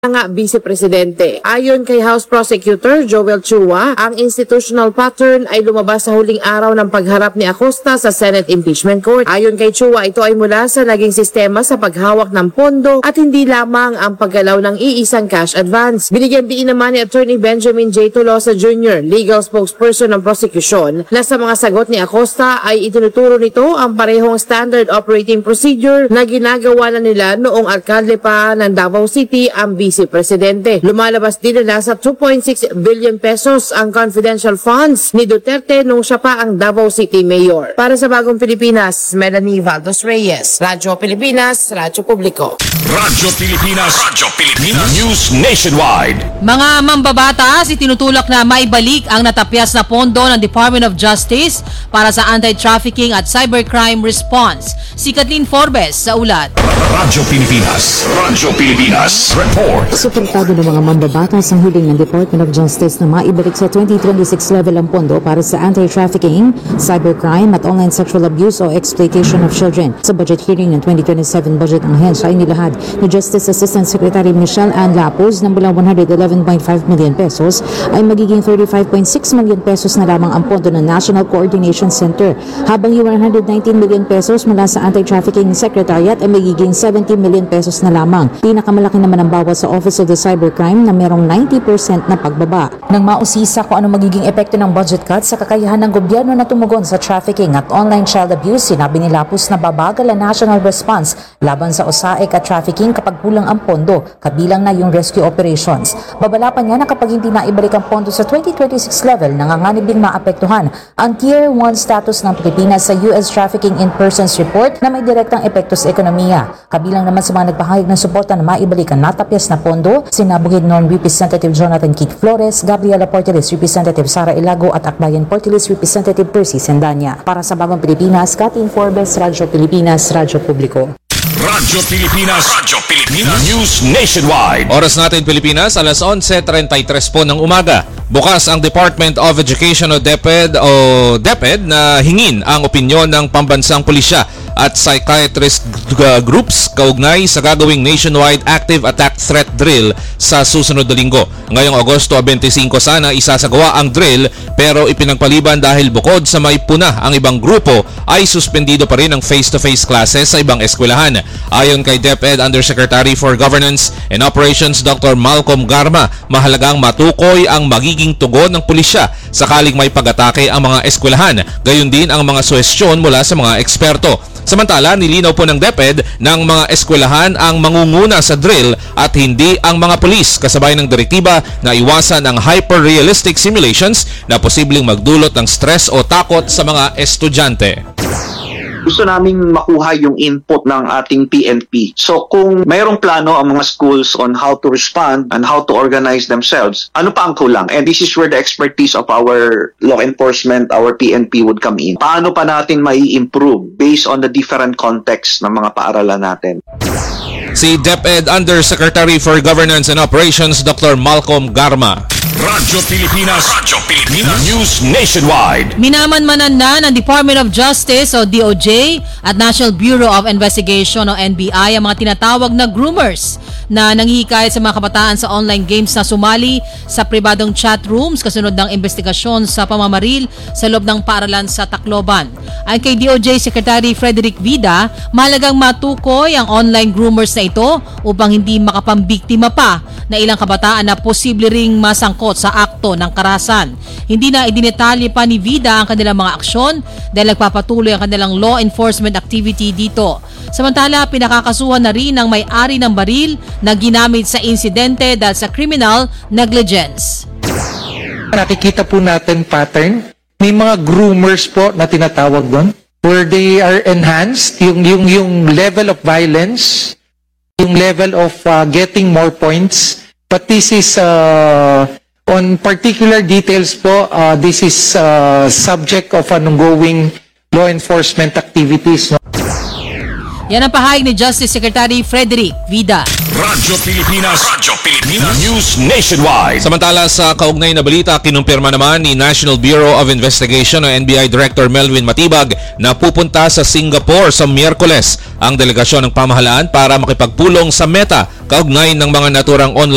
nga Vice Presidente. Ayon kay House Prosecutor Joel Chua, ang institutional pattern ay lumabas sa huling araw ng pagharap ni Acosta sa Senate Impeachment Court. Ayon kay Chua, ito ay mula sa naging sistema sa paghawak ng pondo at hindi lamang ang paggalaw ng iisang cash advance. Binigyan din naman ni Attorney Benjamin J. Tolosa Jr., legal spokesperson ng prosecution, na sa mga sagot ni Acosta ay itinuturo nito ang parehong standard operating procedure na ginagawa na nila noong alkalde pa ng Davao City ang Vice Presidente. Lumalabas din na nasa 2.6 billion pesos ang confidential funds ni Duterte nung siya pa ang Davao City Mayor. Para sa Bagong Pilipinas, Melanie Valdos Reyes, Radyo Pilipinas, Radyo Publiko. Radyo Pilipinas, News Nationwide. Mga mambabatas, itinutulak na maibalik ang natapyas na pondo ng Department of Justice para sa anti-trafficking at cybercrime response. Si Kathleen Forbes sa ulat. Radyo Pilipinas, report. Suportado ng mga mambabatas ang hiling ng Department of Justice na maibalik sa 2026 level ang pondo para sa anti-trafficking, cybercrime at online sexual abuse o exploitation of children. Sa budget hearing ng 2027 budget ng ahensya ay nilahad ni Justice Assistant Secretary Michelle Ann Lapuz na mula 111.5 million pesos ay magiging 35.6 million pesos na lamang ang pondo ng National Coordination Center, habang yung 119 million pesos mula sa Anti-Trafficking Secretariat ay magiging 70 million pesos na lamang. Pinakamalaki naman ang bawas sa Office of the Cybercrime na merong 90% na pagbaba. Nang mausisa kung ano magiging epekto ng budget cut sa kakayahan ng gobyerno na tumugon sa trafficking at online child abuse, sinabi ni Lapuz na babagal ang national response laban sa OSAEC at trafficking kapag kulang ang pondo, kabilang na yung rescue operations. Babala pa niya na kapag hindi naibalik ang pondo sa 2026 level, nanganganib din maapektuhan ang Tier 1 status ng Pilipinas sa U.S. Trafficking in Persons Report na may direktang epekto sa ekonomiya. Kabilang naman sa mga nagpahayag ng suporta na maibalik ang natapyas na pondo, sina Bukid Norm Representative Jonathan Keith Flores, Gabriela Portelis Representative Sara Ilago at Akbayan Portelis Representative Percy Sendanya. Para sa Bagong Pilipinas, Kathleen Forbes, Radyo Pilipinas, Radyo Publiko. Radyo Pilipinas, News Nationwide. Oras natin Pilipinas, alas 11:33 po ng umaga. Bukas ang Department of Education o DepEd na hingin ang opinyon ng pambansang pulisya at psychiatrist groups kaugnay sa gagawing nationwide active attack threat drill sa susunod na linggo. Ngayong Agosto 25 sana isasagawa ang drill, pero ipinagpaliban dahil bukod sa may puna ang ibang grupo ay suspendido pa rin ang face-to-face classes sa ibang eskwelahan. Ayon kay DepEd Undersecretary for Governance and Operations Dr. Malcolm Garma, mahalagang matukoy ang magiging tugon ng pulisya sakaling may pag-atake ang mga eskwelahan, gayon din ang mga suhestyon mula sa mga eksperto. Samantala, nilinaw po ng DepEd ng mga eskwelahan ang mangunguna sa drill at hindi ang mga pulis, kasabay ng direktiba na iwasan ang hyper-realistic simulations na posibleng magdulot ng stress o takot sa mga estudyante. Gusto naming makuha yung input ng ating PNP. So kung mayroong plano ang mga schools on how to respond and how to organize themselves, ano pa ang kulang? And this is where the expertise of our law enforcement, our PNP would come in. Paano pa natin mai-improve based on the different context ng mga paaralan natin? Si DepEd Undersecretary for Governance and Operations Dr. Malcolm Garma. Radyo Pilipinas, News Nationwide. Minamanmanan na ng Department of Justice o DOJ at National Bureau of Investigation o NBI ang mga tinatawag na groomers na nanghihikayat sa mga kabataan sa online games na sumali sa pribadong chat rooms kasunod ng investigasyon sa pamamaril sa loob ng paaralan sa Tacloban. Ayon kay DOJ Secretary Frederick Vida, mahalagang matukoy ang online groomers na ito upang hindi makapambiktima pa na ilang kabataan na posible ring masangkot sa akto ng karahasan. Hindi na idinetalye pa ni Vida ang kanilang mga aksyon dahil nagpapatuloy ang kanilang law enforcement activity dito. Samantala, pinakakasuhan na rin ang may-ari ng baril na ginamit sa insidente dahil sa criminal negligence. Nakikita po natin pattern. May mga groomers po na tinatawag doon where they are enhanced yung level of violence, yung level of getting more points. But this is on particular details po, this is subject of ongoing law enforcement activities. Yan ang pahayag ni Justice Secretary Frederick Vida. Radyo Pilipinas, News Nationwide. Samantala sa kaugnay na balita, kinumpirma naman ni National Bureau of Investigation o NBI Director Melvin Matibag na pupunta sa Singapore sa Miyerkules ang delegasyon ng pamahalaan para makipagpulong sa Meta kaugnay ng mga naturang online